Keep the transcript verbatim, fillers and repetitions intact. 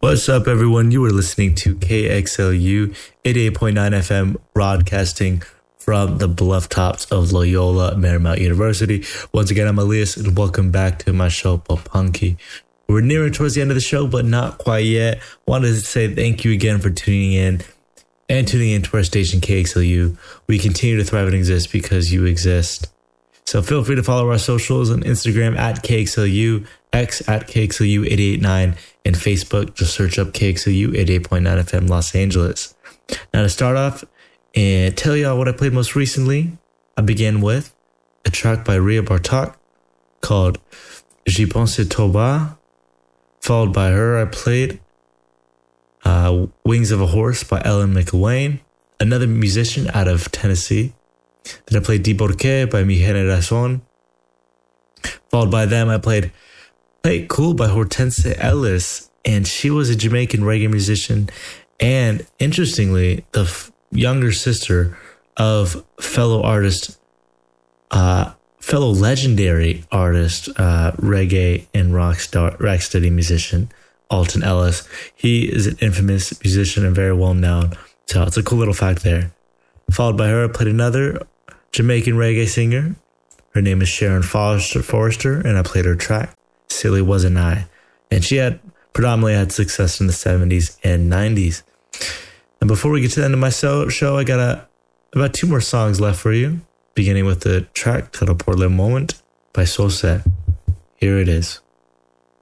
What's up, everyone? You are listening to K X L U eighty-eight point nine F M, broadcasting from the bluff tops of Loyola Marymount University. Once again, I'm Elias, and welcome back to my show, Papunky. We're nearing towards the end of the show, but not quite yet. Wanted to say thank you again for tuning in and tuning in to our station, K X L U. We continue to thrive and exist because you exist. So feel free to follow our socials on Instagram at K X L U, X at K X L U eight eight nine, and Facebook, just search up K X L U eighty-eight point nine F M Los Angeles. Now to start off and tell y'all what I played most recently, I began with a track by Ria Bartok called J'y pense trop bas. Followed by her, I played uh, Wings of a Horse by Ellen McElwain, another musician out of Tennessee. Then I played Di Porque by Mi Generacion. Followed by them, I played Play It Cool by Hortense Ellis, and she was a Jamaican reggae musician, and interestingly, the f- younger sister of fellow artist, uh, fellow legendary artist, uh, reggae and rock star, rocksteady musician, Alton Ellis. He is an infamous musician and very well known, so it's a cool little fact there. Followed by her, I played another Jamaican reggae singer. Her name is Sharon Forrester, Forrester, and I played her track, Silly Wasn't I. And she had predominantly had success in the seventies and nineties. And before we get to the end of my show, I got a, about two more songs left for you, beginning with the track titled Por Le Moment by Soulset. Here it is.